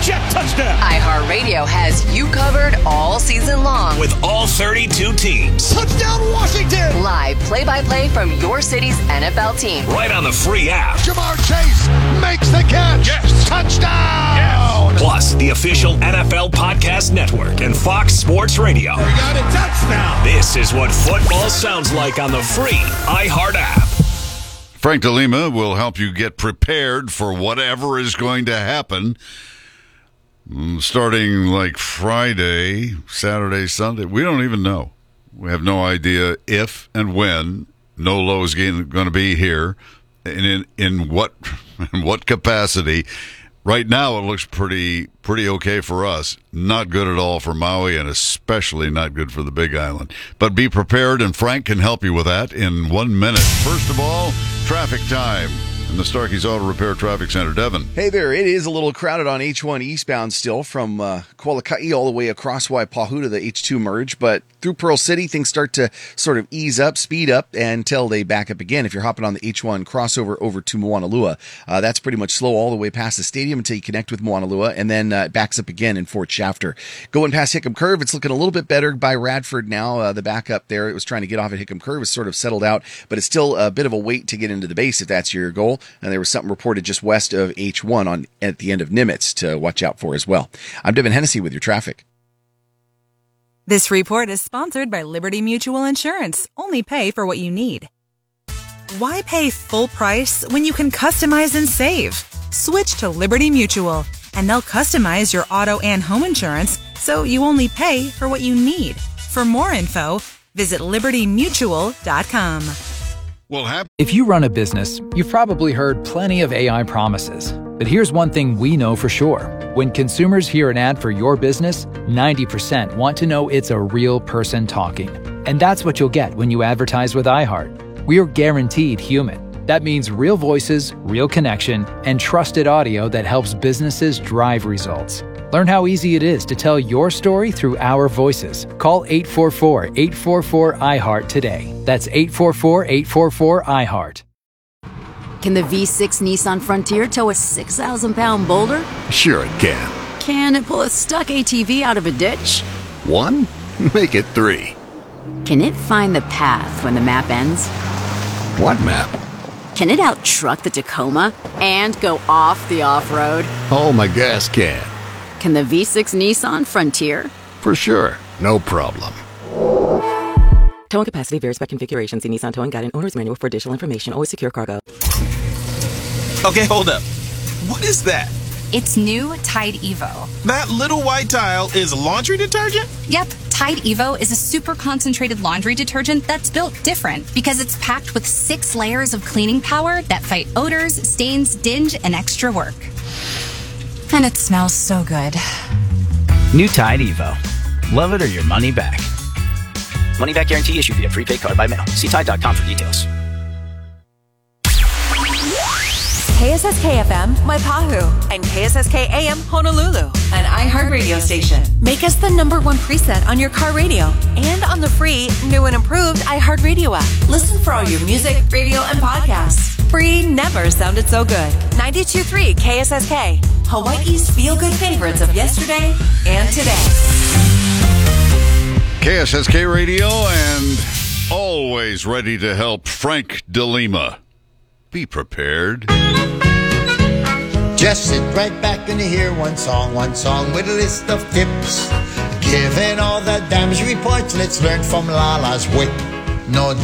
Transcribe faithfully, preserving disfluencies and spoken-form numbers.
Jet touchdown. iHeartRadio has you covered all season long. With all thirty-two teams. Touchdown Washington. Live play-by-play from your city's N F L team. Right on the free app. Jamar Chase makes the catch. Yes. Touchdown. Yes. Plus, the official N F L Podcast Network and Fox Sports Radio. We got a touchdown. This is what football sounds like on the free iHeart app. Frank DeLima will help you get prepared for whatever is going to happen starting like Friday, Saturday, Sunday. We don't even know. We have no idea if and when Nolo is going to be here and in, in what in what capacity. Right now, it looks pretty pretty okay for us. Not good at all for Maui, and especially not good for the Big Island. But be prepared, and Frank can help you with that in one minute. First of all, traffic time in the Starkey's Auto Repair Traffic Center. Devin. Hey there. It is a little crowded on H one eastbound still from uh, Kualaka'i all the way across Waipahu to the H two merge, but through Pearl City, things start to sort of ease up, speed up, until they back up again. If you're hopping on the H one crossover over to Moanalua, uh, that's pretty much slow all the way past the stadium until you connect with Moanalua, and then uh, it backs up again in Fort Shafter. Going past Hickam Curve, it's looking a little bit better by Radford now. Uh, the backup there, it was trying to get off at Hickam Curve, is sort of settled out, but it's still a bit of a wait to get into the base if that's your goal. And there was something reported just west of H one on at the end of Nimitz to watch out for as well. I'm Devin Hennessy with your traffic. This report is sponsored by Liberty Mutual Insurance. Only pay for what you need. Why pay full price when you can customize and save? Switch to Liberty Mutual, and they'll customize your auto and home insurance so you only pay for what you need. For more info, visit liberty mutual dot com. Well, happy- if you run a business, you've probably heard plenty of A I promises. But here's one thing we know for sure. When consumers hear an ad for your business, ninety percent want to know it's a real person talking. And that's what you'll get when you advertise with iHeart. We are guaranteed human. That means real voices, real connection, and trusted audio that helps businesses drive results. Learn how easy it is to tell your story through our voices. Call eight four four, eight four four, I heart today. That's eight four four, eight four four, I heart. Can the V six Nissan Frontier tow a six thousand pound boulder? Sure it can. Can it pull a stuck A T V out of a ditch? One? Make it three. Can it find the path when the map ends? What map? Can it out-truck the Tacoma and go off the off-road? Oh, my gas can. Can the V six Nissan Frontier? For sure. No problem. Towing capacity varies by configuration. See Nissan Towing Guide and Owner's Manual for additional information. Always secure cargo. Okay, hold up. What is that? It's new Tide Evo. That little white tile is laundry detergent? Yep. Tide Evo is a super concentrated laundry detergent that's built different because it's packed with six layers of cleaning power that fight odors, stains, dinge, and extra work. And it smells so good. New Tide Evo. Love it or your money back. Money back guarantee issued via prepaid card by mail. See Tide dot com for details. K S S K F M, Waipahu, and K S S K A M, Honolulu, an iHeart radio station. Make us the number one preset on your car radio and on the free, new and improved iHeart Radio app. Listen for all your music, radio, and podcasts. Free never sounded so good. ninety-two point three K S S K, Hawaii's feel-good favorites of yesterday and today. K S S K Radio, and always ready to help Frank DeLima. Be prepared. Just sit right back and hear one song, one song with a list of tips. Given all the damage reports, let's learn from Lala's wit. No